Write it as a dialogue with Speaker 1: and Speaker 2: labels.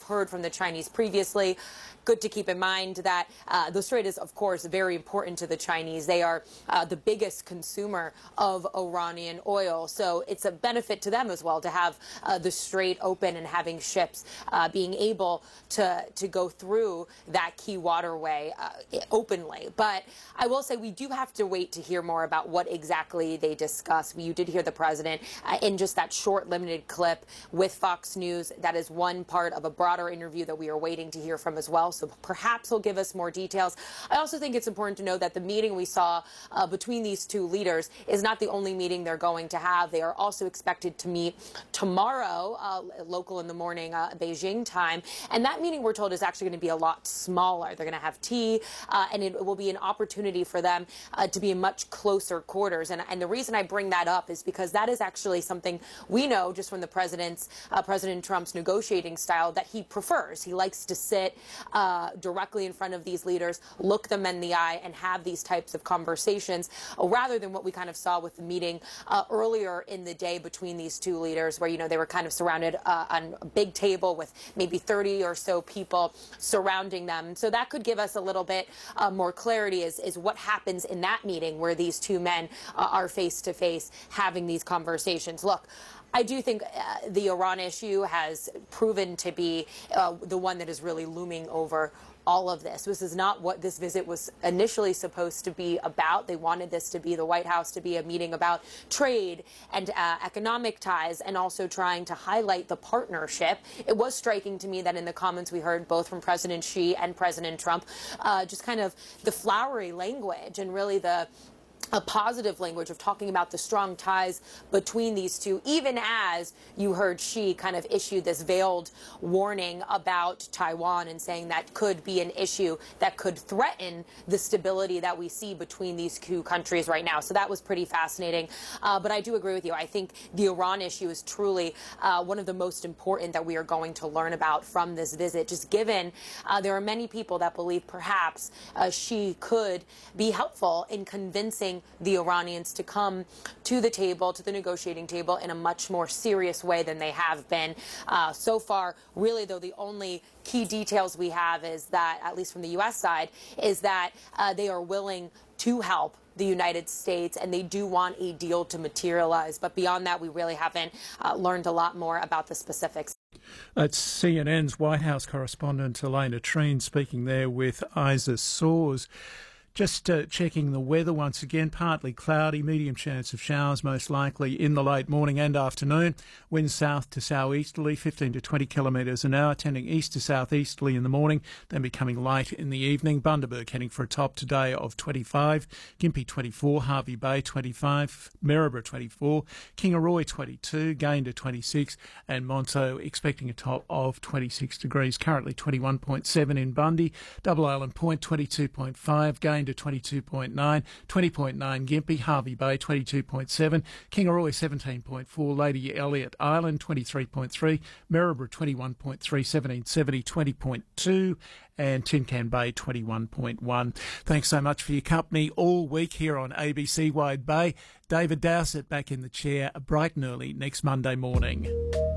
Speaker 1: heard from the Chinese previously. Good to keep in mind that the Strait is, of course, very important to the Chinese. They are the biggest consumer of Iranian oil. So it's a benefit to them as well to have the Strait open and having ships being able to go through that key waterway openly. But I will say we do have to wait to hear more about what exactly they discuss. You did hear the president in just that short, limited clip with Fox News. That is one part of a broader interview that we are waiting to hear from as well. So perhaps he'll give us more details. I also think it's important to know that the meeting we saw between these two leaders is not the only meeting they're going to have. They are also expected to meet tomorrow, local in the morning, Beijing time. And that meeting, we're told, is actually going to be a lot smaller. They're going to have tea, and it will be an opportunity for them to be in much closer quarters. And the reason I bring that up is because that is actually something we know just from the President Trump's negotiating style that he prefers. He likes to sit directly in front of these leaders, look them in the eye, and have these types of conversations, rather than what we kind of saw with the meeting earlier in the day between these two leaders, where, you know, they were kind of surrounded on a big table with maybe 30 or so people surrounding them. So that could give us a little bit more clarity is what happens in that meeting where these two men are face to face having these conversations. Look, I do think the Iran issue has proven to be the one that is really looming over all of this. This is not what this visit was initially supposed to be about. They wanted this to be, the White House, to be a meeting about trade and economic ties, and also trying to highlight the partnership. It was striking to me that in the comments we heard both from President Xi and President Trump, just kind of the flowery language and really a positive language of talking about the strong ties between these two, even as you heard Xi kind of issue this veiled warning about Taiwan and saying that could be an issue that could threaten the stability that we see between these two countries right now. So that was pretty fascinating. But I do agree with you. I think the Iran issue is truly one of the most important that we are going to learn about from this visit, just given there are many people that believe perhaps Xi could be helpful in convincing the Iranians to come to the table, to the negotiating table, in a much more serious way than they have been so far. Really, though, the only key details we have is that, at least from the U.S. side, is that they are willing to help the United States, and they do want a deal to materialize. But beyond that, we really haven't learned a lot more about the specifics.
Speaker 2: That's CNN's White House correspondent Elena Treen speaking there with Isa Soares. Just checking the weather once again, partly cloudy, medium chance of showers most likely in the late morning and afternoon. Winds south to southeasterly, 15 to 20 kilometres an hour, tending east to southeasterly in the morning, then becoming light in the evening. Bundaberg heading for a top today of 25, Gympie 24, Hervey Bay 25, Maryborough 24, Kingaroy 22, Gayndah 26, and Monto expecting a top of 26 degrees. Currently 21.7 in Bundy, Double Island Point 22.5, Gayndah 22.9, 20.9 Gympie, Hervey Bay 22.7, Kingaroy 17.4, Lady Elliot Island 23.3, Maryborough 21.3, 1770 20.2, and Tin Can Bay 21.1. Thanks so much for your company all week here on ABC Wide Bay. David Dowsett back in the chair bright and early next Monday morning.